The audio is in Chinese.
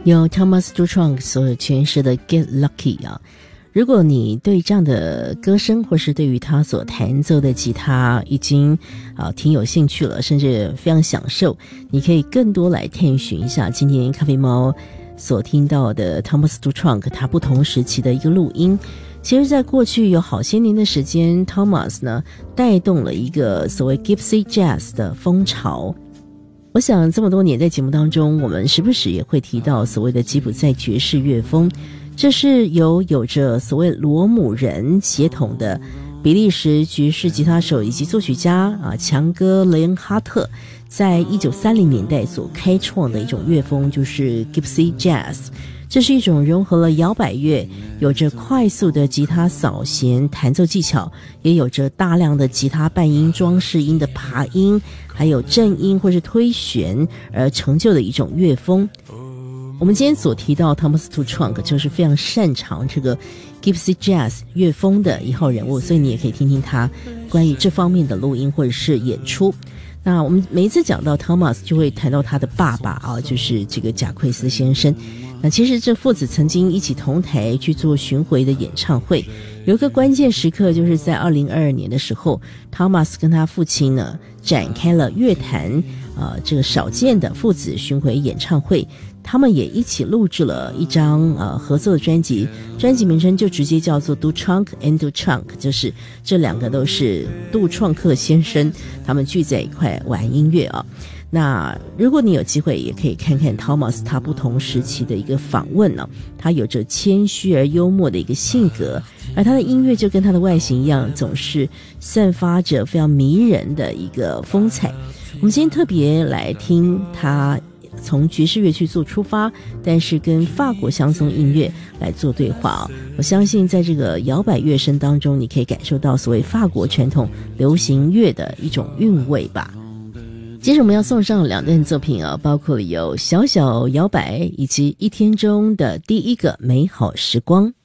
由 Thomas Dutronc 所诠释的 Get Lucky 啊，如果你对这样的歌声或是对于他所弹奏的吉他已经挺有兴趣了，甚至非常享受，你可以更多来探寻一下今天咖啡猫所听到的 Thomas Dutronc 他不同时期的一个录音。其实在过去有好些年的时间， Thomas 呢带动了一个所谓 Gypsy Jazz 的风潮。我想这么多年在节目当中，我们时不时也会提到所谓的吉普赛爵士乐风，这是有着所谓罗姆人血统的比利时爵士吉他手以及作曲家强哥雷恩哈特在1930年代所开创的一种乐风，就是 Gypsy Jazz。这是一种融合了摇摆乐，有着快速的吉他扫弦弹奏技巧，也有着大量的吉他半音装饰音的爬音，还有正音或是推弦而成就的一种乐风。我们今天所提到 Thomas Dutronc 就是非常擅长这个 Gypsy Jazz 乐风的一号人物，所以你也可以听听他关于这方面的录音或者是演出。那我们每一次讲到 Thomas 就会谈到他的爸爸就是这个贾奎斯先生。那其实这父子曾经一起同台去做巡回的演唱会，有一个关键时刻就是在2022年的时候， Thomas 跟他父亲呢展开了乐坛这个少见的父子巡回演唱会。他们也一起录制了一张合作的专辑，专辑名称就直接叫做 Dutronc and Dutronc， 就是这两个都是杜创克先生，他们聚在一块玩音乐啊。那如果你有机会也可以看看 Thomas 他不同时期的一个访问呢，他有着谦虚而幽默的一个性格，而他的音乐就跟他的外形一样，总是散发着非常迷人的一个风采。我们今天特别来听他从爵士乐去做出发，但是跟法国乡村音乐来做对话我相信在这个摇摆乐声当中，你可以感受到所谓法国传统流行乐的一种韵味吧。接着我们要送上两段作品包括有小小摇摆以及一天中的第一个美好时光。